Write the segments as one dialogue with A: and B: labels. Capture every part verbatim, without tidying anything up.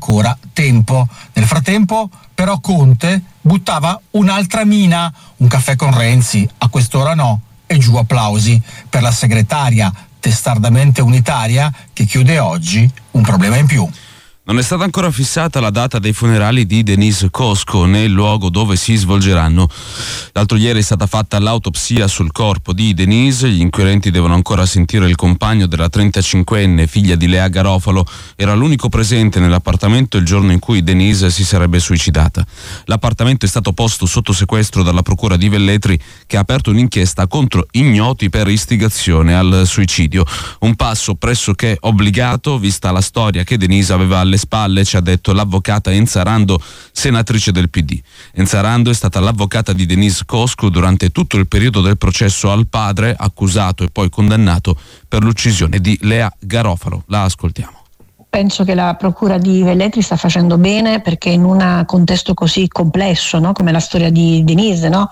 A: ancora tempo. Nel frattempo però Conte buttava un'altra mina, un caffè con Renzi, a quest'ora no, e giù applausi per la segretaria testardamente unitaria che chiude oggi un problema in più.
B: Non è stata ancora fissata la data dei funerali di Denise Cosco nel luogo dove si svolgeranno. L'altro ieri è stata fatta l'autopsia sul corpo di Denise. Gli inquirenti devono ancora sentire il compagno della trentacinquenne, figlia di Lea Garofalo. Era l'unico presente nell'appartamento il giorno in cui Denise si sarebbe suicidata. L'appartamento è stato posto sotto sequestro dalla procura di Velletri, che ha aperto un'inchiesta contro ignoti per istigazione al suicidio. Un passo pressoché obbligato, vista la storia che Denise aveva alle spalle, ci ha detto l'avvocata Enza Rando, senatrice del P D. Enza Rando è stata l'avvocata di Denise Cosco durante tutto il periodo del processo al padre, accusato e poi condannato per l'uccisione di Lea Garofalo. La ascoltiamo.
C: Penso che la procura di Velletri sta facendo bene, perché in un contesto così complesso, no, come la storia di Denise, no,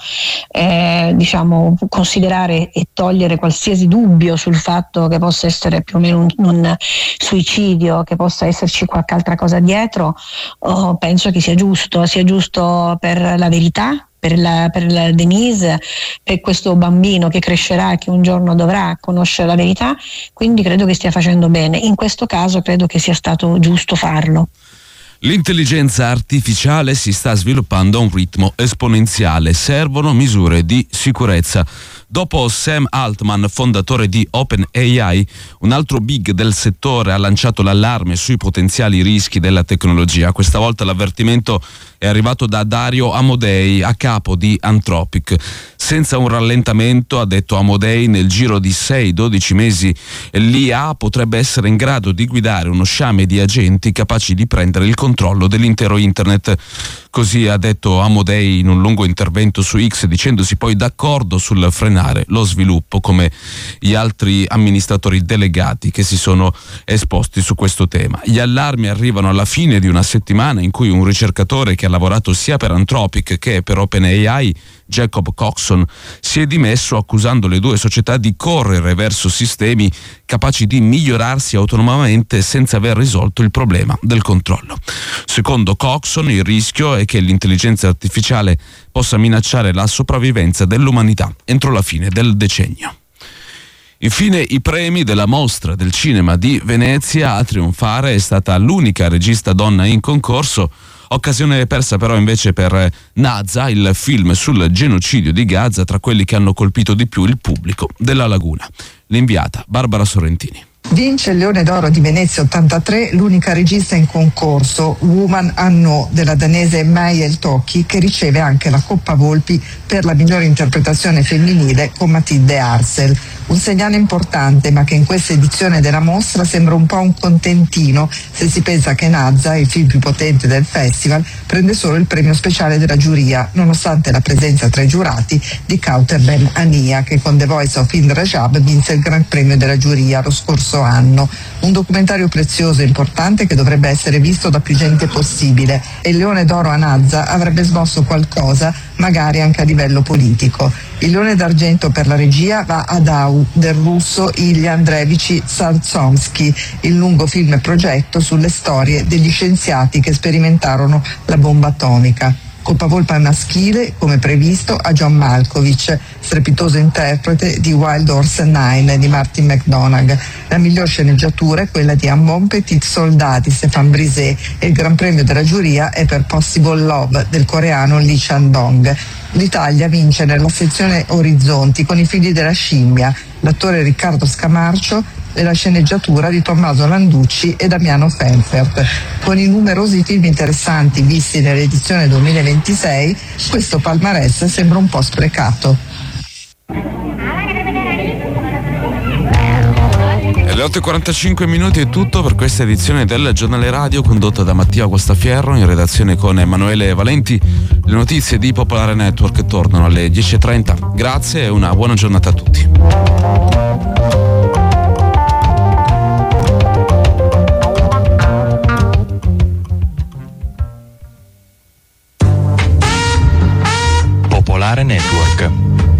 C: eh, diciamo, considerare e togliere qualsiasi dubbio sul fatto che possa essere più o meno un, un suicidio, che possa esserci qualche altra cosa dietro, oh, penso che sia giusto, sia giusto per la verità, per la, per la Denise, per questo bambino che crescerà e che un giorno dovrà conoscere la verità, quindi credo che stia facendo bene. In questo caso credo che sia stato giusto farlo.
B: L'intelligenza artificiale si sta sviluppando a un ritmo esponenziale, servono misure di sicurezza. Dopo Sam Altman, fondatore di OpenAI, un altro big del settore ha lanciato l'allarme sui potenziali rischi della tecnologia. Questa volta l'avvertimento è arrivato da Dario Amodei, a capo di Anthropic. Senza un rallentamento, ha detto Amodei, nel giro di sei dodici mesi l'I A potrebbe essere in grado di guidare uno sciame di agenti capaci di prendere il controllo dell'intero internet. Così ha detto Amodei in un lungo intervento su X, dicendosi poi d'accordo sul frenare lo sviluppo, come gli altri amministratori delegati che si sono esposti su questo tema. Gli allarmi arrivano alla fine di una settimana in cui un ricercatore che ha lavorato sia per Anthropic che per OpenAI, Jacob Coxon, si è dimesso accusando le due società di correre verso sistemi capaci di migliorarsi autonomamente senza aver risolto il problema del controllo. Secondo Coxon, il rischio è che l'intelligenza artificiale possa minacciare la sopravvivenza dell'umanità entro la fine del decennio. Infine i premi della Mostra del Cinema di Venezia. A trionfare è stata l'unica regista donna in concorso, occasione persa però invece per Nazza, il film sul genocidio di Gaza, tra quelli che hanno colpito di più il pubblico della Laguna. L'inviata Barbara Sorrentini.
D: Vince il Leone d'Oro di Venezia ottantatré l'unica regista in concorso, Woman Anno, della danese Mayel Tocchi, che riceve anche la Coppa Volpi per la migliore interpretazione femminile con Matilde Arsel. Un segnale importante, ma che in questa edizione della mostra sembra un po' un contentino, se si pensa che Nazza, il film più potente del festival, prende solo il premio speciale della giuria, nonostante la presenza tra i giurati di Kauter Ben Ania, che con The Voice of Hind Rajab vinse il Gran Premio della giuria lo scorso anno. Un documentario prezioso e importante che dovrebbe essere visto da più gente possibile, e il Leone d'Oro a Nazza avrebbe smosso qualcosa, magari anche a livello politico. Il Leone d'Argento per la regia va ad Au, del russo Ilya Andreevich Salzomsky, il lungo film progetto sulle storie degli scienziati che sperimentarono la bomba atomica. Coppa Volpe maschile, come previsto, a John Malkovich, strepitoso interprete di Wild Horse Nine di Martin McDonagh. La miglior sceneggiatura è quella di Un Bon Petit Soldat di Stéphane Brisé e il Gran Premio della giuria è per Possible Love del coreano Lee Chan-dong. L'Italia vince nella sezione Orizzonti con I figli della scimmia, l'attore Riccardo Scamarcio e la sceneggiatura di Tommaso Landucci e Damiano Fenfert. Con i numerosi film interessanti visti nell'edizione duemilaventisei, questo palmarès sembra un po' sprecato.
B: Alle otto e quarantacinque minuti è tutto per questa edizione del Giornale Radio, condotta da Mattia Guastafierro, in redazione con Emanuele Valenti. Le notizie di Popolare Network tornano alle dieci e trenta. Grazie e una buona giornata a tutti.
E: Popolare Network.